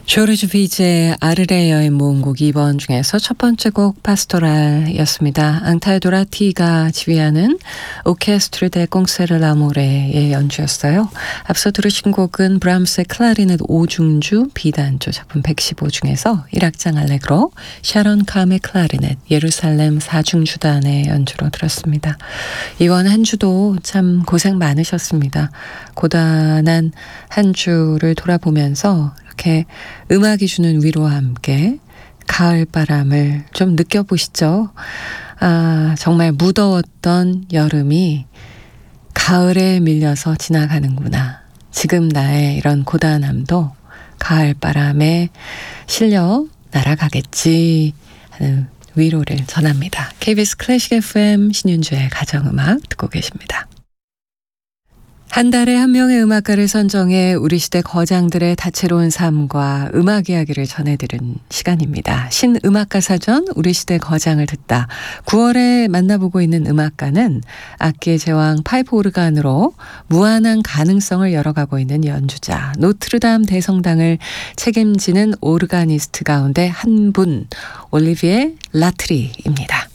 조르주 비제의 아르레여의 모음곡 2번 중에서 첫 번째 곡 파스토랄이었습니다. 앙탈 도라티가 지휘하는 오케스트르 데 꽁세르 라모레의 연주였어요. 앞서 들으신 곡은 브람스의 클라리넷 5중주 B단조 작품 115 중에서 1악장 알레그로 샤론 카메 클라리넷 예루살렘 4중주단의 연주로 들었습니다. 이번 한 주도 참 고생 많으셨습니다. 고단한 한 주를 돌아보면서 이렇게 음악이 주는 위로와 함께 가을 바람을 좀 느껴보시죠. 정말 무더웠던 여름이 가을에 밀려서 지나가는구나. 지금 나의 이런 고단함도 가을 바람에 실려 날아가겠지 하는 위로를 전합니다. KBS 클래식 FM 신윤주의 가정음악 듣고 계십니다. 한 달에 한 명의 음악가를 선정해 우리 시대 거장들의 다채로운 삶과 음악 이야기를 전해드린 시간입니다. 신음악가 사전 우리 시대 거장을 듣다. 9월에 만나보고 있는 음악가는 악기의 제왕 파이프 오르간으로 무한한 가능성을 열어가고 있는 연주자 노트르담 대성당을 책임지는 오르가니스트 가운데 한 분 올리비에 라트리입니다.